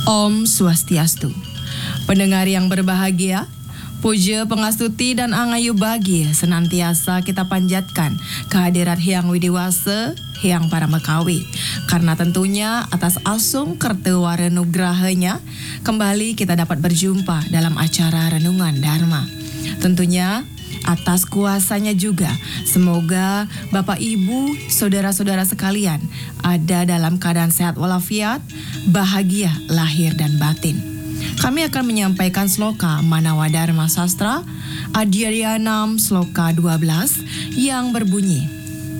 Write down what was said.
Om Swastiastu. Pendengar yang berbahagia, puja, pengastuti, dan angayu bagi senantiasa kita panjatkan kehadirat Hyang Widiwasa, Hyang Paramekawi. Karena tentunya atas asung kertewara nugrahanya, kembali kita dapat berjumpa dalam acara Renungan Dharma. Tentunya atas kuasanya juga, semoga Bapak Ibu, saudara-saudara sekalian ada dalam keadaan sehat walafiat, bahagia lahir dan batin. Kami akan menyampaikan sloka Manawa Dharma Sastra Adhyayanam sloka 12 yang berbunyi,